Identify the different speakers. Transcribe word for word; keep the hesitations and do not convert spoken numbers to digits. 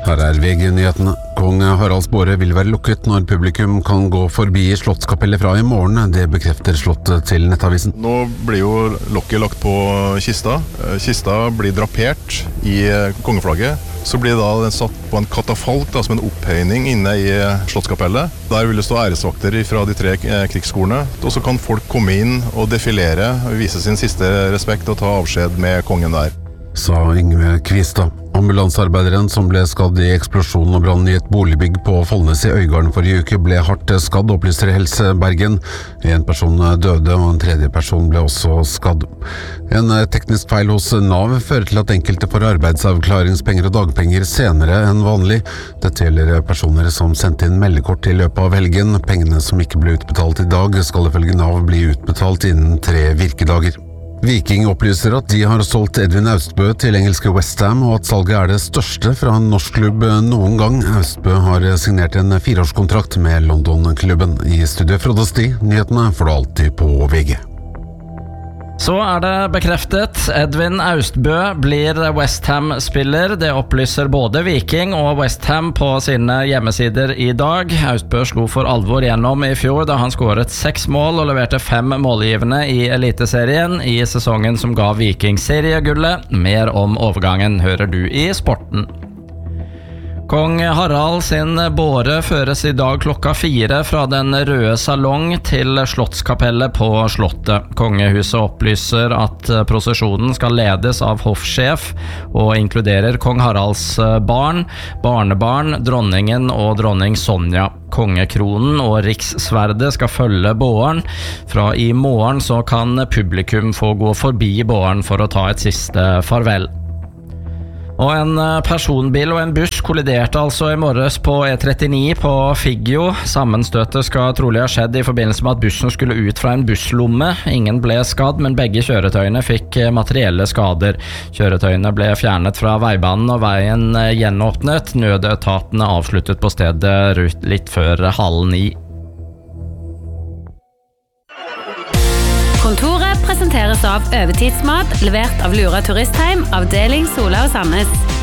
Speaker 1: Her er V G-nyhetene. Kong Haralds båre vil være lukket når publikum kan gå forbi Slottskapellet fra i morgen. Det bekrefter Slottet til Nettavisen.
Speaker 2: Nå blir jo lokket lagt på kista. Kista blir drapert i kongeflagget. Så blir da den satt på en katafalk, da, som en opphøyning inne i Slottskapellet. Der vil det stå æresvakter fra de tre krigsskolene. Og så kan folk komme inn og defilere, vise sin siste respekt og ta avskjed med kongen der.
Speaker 1: Sa Yngve Kvistad. Ambulansearbeideren som ble skadd i eksplosjonen og brann i et boligbygg på Follnes i Øygarden forrige uke ble hardt skadd, opplyser Helse Bergen. En person døde, og en tredje person ble også skadd. En teknisk feil hos Nav fører til at enkelte får arbeidsavklaringspenger og dagpenger senere enn vanlig. Dette gjelder personer som sendte inn meldekort i løpet av helgen. Pengene som ikke ble utbetalt i dag skal ifølge Nav bli utbetalt innen tre virkedager. Viking opplyser at de har solgt Edvin Austbø til engelske West Ham, og at salget er det største fra en norsk klubb noen gang. Austbø har signert en fireårskontrakt med London-klubben. I studiet Frode Sti, nyhetene får du alltid på V G.
Speaker 3: Så er det bekreftet. Edvin Austbø blir West Ham-spiller. Det opplyser både Viking og West Ham på sine hjemmesider i dag. Austbø slo for alvor gjennom i fjor da han skåret seks mål og leverte fem målgivende i Eliteserien i sesongen som ga Viking seriegullet. Mer om overgangen hører du i Sporten. Kong Harald sin båre føres i dag klokka fire fra den røde salong til Slottskapellet på Slottet. Kongehuset opplyser at prosesjonen skal ledes av hoffsjef og inkluderer kong Haralds barn, barnebarn, dronningen og dronning Sonja. Kongekronen og rikssverdet skal følge båren. Fra i morgen så kan publikum få gå forbi båren for å ta et siste farvel. Og en personbil og en buss kolliderte altså i morges på E trettini på Figgjo. Sammenstøtet skal trolig ha skjedd i forbindelse med at bussen skulle ut fra en busslomme. Ingen ble skadd, men begge kjøretøyene fikk materielle skader. Kjøretøyene ble fjernet fra veibanen og veien gjenåpnet. Nødetatene avsluttet på stedet litt før halv ni.
Speaker 4: Kontoret presenteres av Øvertidsmat, levert av Lura Turistheim, avdeling Sola og Sandnes.